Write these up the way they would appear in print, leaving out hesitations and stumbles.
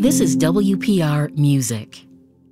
This is WPR Music.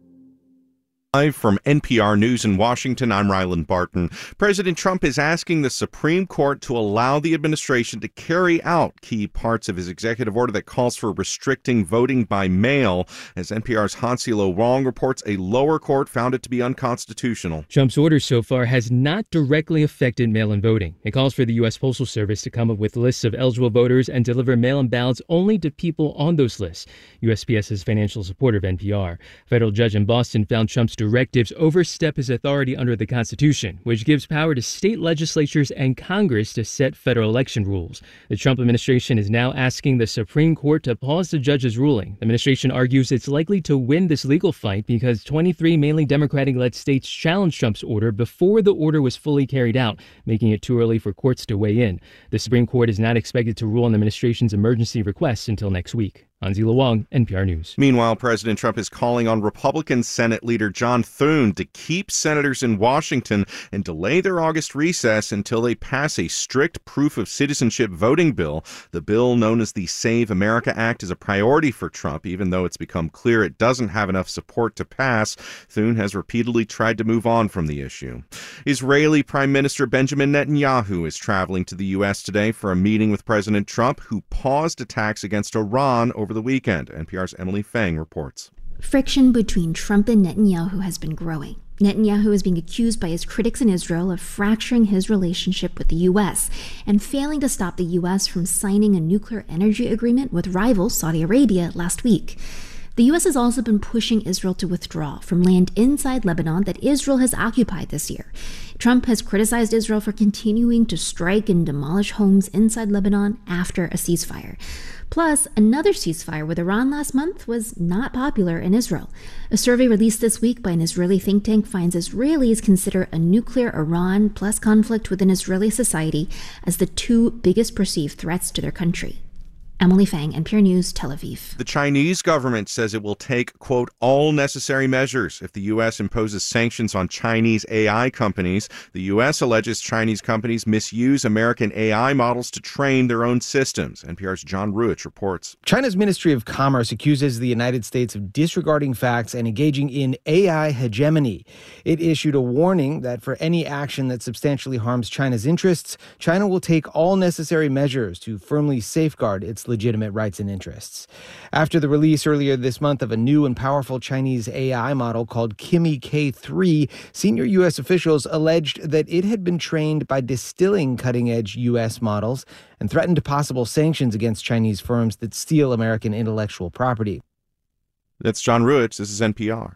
Live from NPR News in Washington, I'm Ryland Barton. President Trump is asking the Supreme Court to allow the administration to carry out key parts of his executive order that calls for restricting voting by mail. As NPR's Hansilo Wong reports, a lower court found it to be unconstitutional. Trump's order so far has not directly affected mail-in voting. It calls for the U.S. Postal Service to come up with lists of eligible voters and deliver mail-in ballots only to people on those lists. USPS's financial supporter of NPR. Federal judge in Boston found Trump's directives overstep his authority under the Constitution, which gives power to state legislatures and Congress to set federal election rules. The Trump administration is now asking the Supreme Court to pause the judge's ruling. The administration argues it's likely to win this legal fight because 23 mainly Democratic-led states challenged Trump's order before the order was fully carried out, making it too early for courts to weigh in. The Supreme Court is not expected to rule on the administration's emergency requests until next week. Hansilo Wong, NPR News. Meanwhile, President Trump is calling on Republican Senate leader John Thune to keep senators in Washington and delay their August recess until they pass a strict proof of citizenship voting bill. The bill, known as the Save America Act, is a priority for Trump, even though it's become clear it doesn't have enough support to pass. Thune has repeatedly tried to move on from the issue. Israeli Prime Minister Benjamin Netanyahu is traveling to the U.S. today for a meeting with President Trump, who paused attacks against Iran over the weekend. NPR's Emily Fang reports. Friction between Trump and Netanyahu has been growing. Netanyahu is being accused by his critics in Israel of fracturing his relationship with the U.S. and failing to stop the U.S. from signing a nuclear energy agreement with rival Saudi Arabia last week. The U.S. has also been pushing Israel to withdraw from land inside Lebanon that Israel has occupied this year. Trump has criticized Israel for continuing to strike and demolish homes inside Lebanon after a ceasefire. Plus, another ceasefire with Iran last month was not popular in Israel. A survey released this week by an Israeli think tank finds Israelis consider a nuclear Iran plus conflict within Israeli society as the two biggest perceived threats to their country. Emily Fang, NPR News, Tel Aviv. The Chinese government says it will take, quote, all necessary measures if the U.S. imposes sanctions on Chinese AI companies. The U.S. alleges Chinese companies misuse American AI models to train their own systems. NPR's John Ruich reports. China's Ministry of Commerce accuses the United States of disregarding facts and engaging in AI hegemony. It issued a warning that for any action that substantially harms China's interests, China will take all necessary measures to firmly safeguard its legitimate rights and interests. After the release earlier this month of a new and powerful Chinese AI model called Kimi K3, senior U.S. officials alleged that it had been trained by distilling cutting-edge U.S. models and threatened possible sanctions against Chinese firms that steal American intellectual property. That's John Ruich. This is NPR.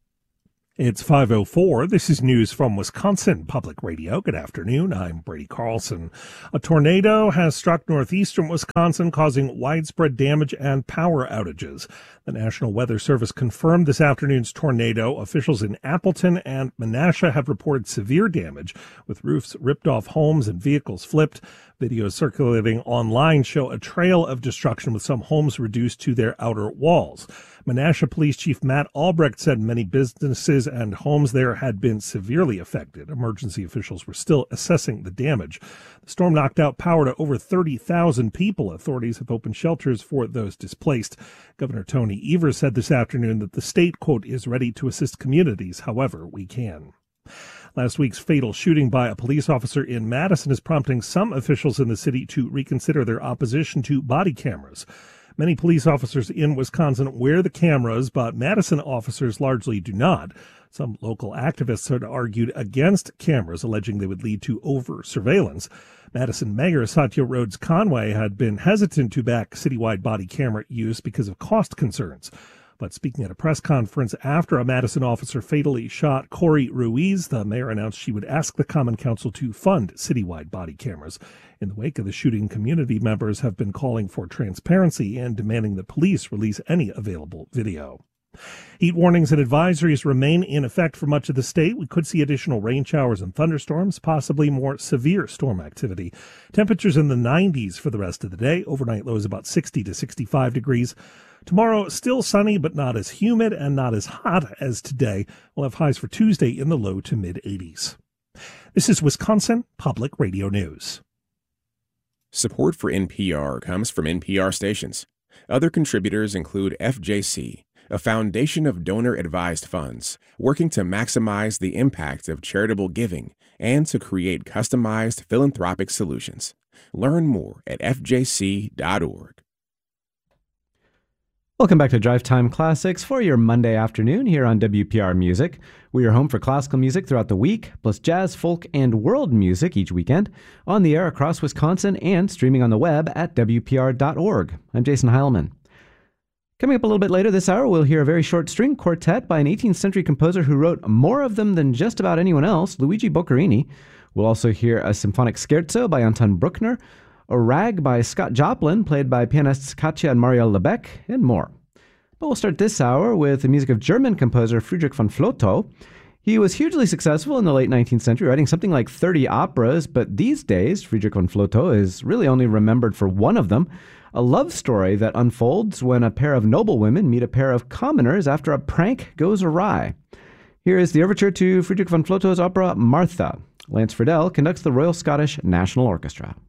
It's 5:04. This is news from Wisconsin Public Radio. Good afternoon. I'm Brady Carlson. A tornado has struck northeastern Wisconsin, causing widespread damage and power outages. The National Weather Service confirmed this afternoon's tornado. Officials in Appleton and Menasha have reported severe damage, with roofs ripped off homes and vehicles flipped. Videos circulating online show a trail of destruction, with some homes reduced to their outer walls. Menasha Police Chief Matt Albrecht said many businesses and homes there had been severely affected. Emergency officials were still assessing the damage. The storm knocked out power to over 30,000 people. Authorities have opened shelters for those displaced. Governor Tony Evers said this afternoon that the state, quote, is ready to assist communities however we can. Last week's fatal shooting by a police officer in Madison is prompting some officials in the city to reconsider their opposition to body cameras. Many police officers in Wisconsin wear the cameras, but Madison officers largely do not. Some local activists had argued against cameras, alleging they would lead to over-surveillance. Madison Mayor Satya Rhodes Conway had been hesitant to back citywide body camera use because of cost concerns. But speaking at a press conference after a Madison officer fatally shot Corey Ruiz, the mayor announced she would ask the Common Council to fund citywide body cameras. In the wake of the shooting, community members have been calling for transparency and demanding that police release any available video. Heat warnings and advisories remain in effect for much of the state. We could see additional rain showers and thunderstorms, possibly more severe storm activity. Temperatures in the 90s for the rest of the day. Overnight lows about 60 to 65 degrees. Tomorrow, still sunny, but not as humid and not as hot as today. We'll have highs for Tuesday in the low to mid-80s. This is Wisconsin Public Radio News. Support for NPR comes from NPR stations. Other contributors include FJC, a foundation of donor-advised funds working to maximize the impact of charitable giving and to create customized philanthropic solutions. Learn more at fjc.org. Welcome back to Drive Time Classics for your Monday afternoon here on WPR Music. We are home for classical music throughout the week, plus jazz, folk, and world music each weekend, on the air across Wisconsin and streaming on the web at WPR.org. I'm Jason Heilman. Coming up a little bit later this hour, we'll hear a very short string quartet by an 18th century composer who wrote more of them than just about anyone else, Luigi Boccherini. We'll also hear a symphonic scherzo by Anton Bruckner, a rag by Scott Joplin, played by pianists Katja and Marielle Lebec, and more. But we'll start this hour with the music of German composer Friedrich von Flotow. He was hugely successful in the late 19th century, writing something like 30 operas, but these days, Friedrich von Flotow is really only remembered for one of them, a love story that unfolds when a pair of noblewomen meet a pair of commoners after a prank goes awry. Here is the overture to Friedrich von Flotow's opera Martha. Lance Friedel conducts the Royal Scottish National Orchestra.